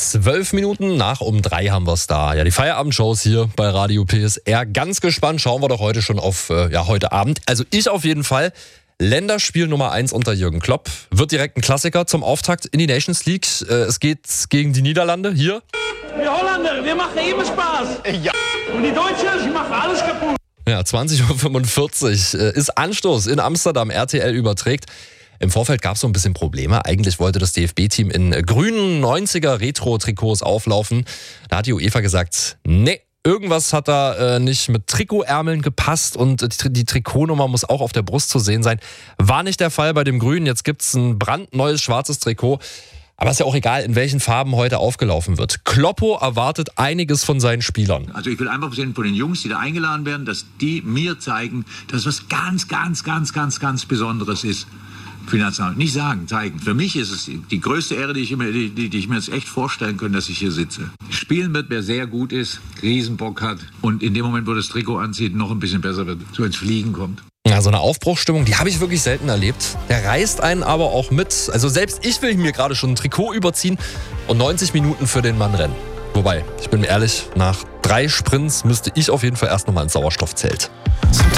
12 Minuten nach um 3 haben wir es da. Ja, die Feierabendshows hier bei Radio PSR. Ganz gespannt schauen wir doch heute schon auf heute Abend. Also ich auf jeden Fall. Länderspiel Nummer 1 unter Jürgen Klopp. Wird direkt ein Klassiker zum Auftakt in die Nations League. Es geht gegen die Niederlande hier. Wir Holländer, wir machen immer Spaß. Ja. Und die Deutschen, sie machen alles kaputt. Ja, 20.45 Uhr ist Anstoß in Amsterdam. RTL überträgt. Im Vorfeld gab es so ein bisschen Probleme. Eigentlich wollte das DFB-Team in grünen 90er-Retro-Trikots auflaufen. Da hat die UEFA gesagt, nee, irgendwas hat da nicht mit Trikotärmeln gepasst und die Trikotnummer muss auch auf der Brust zu sehen sein. War nicht der Fall bei dem Grünen. Jetzt gibt's ein brandneues schwarzes Trikot. Aber ist ja auch egal, in welchen Farben heute aufgelaufen wird. Kloppo erwartet einiges von seinen Spielern. Also ich will einfach sehen von den Jungs, die da eingeladen werden, dass die mir zeigen, dass was ganz Besonderes ist. Für die Nationalmannschaft. Nicht sagen, zeigen. Für mich ist es die größte Ehre, die ich mir jetzt echt vorstellen kann, dass ich hier sitze. Spielen wird, wer sehr gut ist, Riesenbock hat und in dem Moment, wo das Trikot anzieht, noch ein bisschen besser wird, so ins Fliegen kommt. Ja, so eine Aufbruchsstimmung, die habe ich wirklich selten erlebt. Der reißt einen aber auch mit. Also selbst ich will mir gerade schon ein Trikot überziehen und 90 Minuten für den Mann rennen. Wobei, ich bin ehrlich, nach 3 Sprints müsste ich auf jeden Fall erst nochmal ins Sauerstoffzelt.